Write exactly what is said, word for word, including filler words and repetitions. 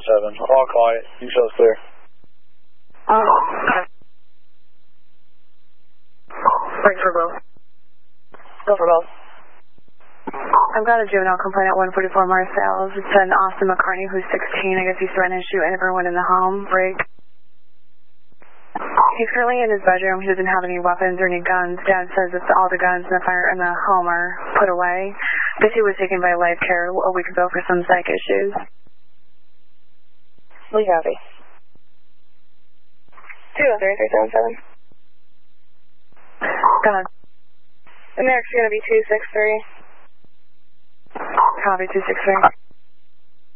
seven. All quiet. You show us clear. Um, break for both. Go for both. I've got a juvenile complaint at one forty-four Marcel's. It's an Austin McCartney who's sixteen. I guess he's threatening to shoot everyone in the home. Break. He's currently in his bedroom. He doesn't have any weapons or any guns. Dad says that all the guns in the fire in the home are put away. This he was taken by Life Care a week ago for some psych issues. We copy. two oh three, three seven seven. Go ahead. The next is going to be two six three. Copy, two six three.